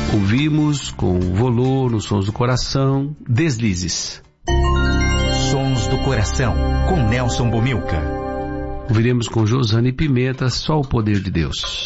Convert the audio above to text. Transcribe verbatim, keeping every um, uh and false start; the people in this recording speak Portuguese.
Ouvimos com Volô, nos Sons do Coração, Deslizes. Sons do Coração, com Nelson Bomilca. Ouviremos com Josane Pimenta, Só o Poder de Deus.